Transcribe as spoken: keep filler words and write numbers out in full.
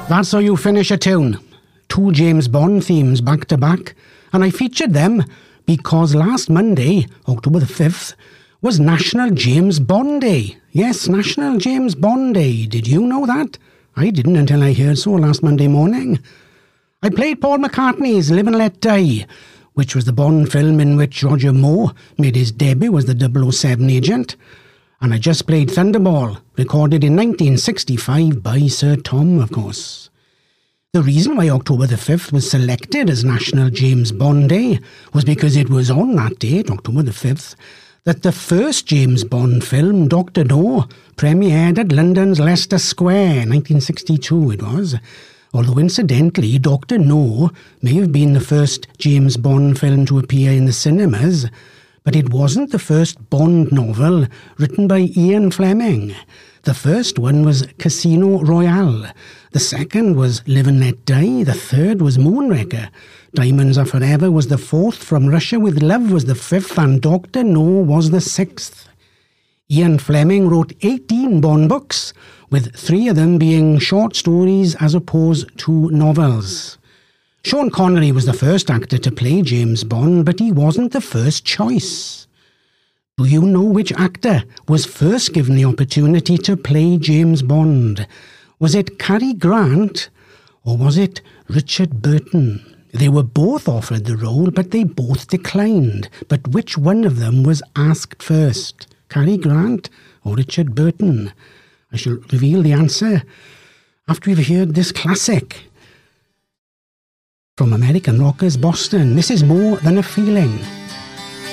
That's how you finish a tune. Two James Bond themes back to back, and I featured them because last Monday, October the fifth, was National James Bond Day. Yes, National James Bond Day. Did you know that? I didn't until I heard so last Monday morning. I played Paul McCartney's Live and Let Die, which was the Bond film in which Roger Moore made his debut as the double oh seven agent. And I just played Thunderball, recorded in nineteen sixty-five by Sir Tom, of course. The reason why October the fifth was selected as National James Bond Day was because it was on that date, October the fifth, that the first James Bond film, Doctor No, premiered at London's Leicester Square, nineteen sixty-two it was. Although incidentally, Doctor No may have been the first James Bond film to appear in the cinemas, but it wasn't the first Bond novel written by Ian Fleming. The first one was Casino Royale. The second was Live and Let Die. The third was Moonraker. Diamonds Are Forever was the fourth. From Russia with Love was the fifth. And Doctor No was the sixth. Ian Fleming wrote eighteen Bond books, with three of them being short stories as opposed to novels. Sean Connery was the first actor to play James Bond, but he wasn't the first choice. Do you know which actor was first given the opportunity to play James Bond? Was it Cary Grant or was it Richard Burton? They were both offered the role, but they both declined. But which one of them was asked first? Cary Grant or Richard Burton? I shall reveal the answer after we've heard this classic. From American Rockers Boston, this is More Than a Feeling.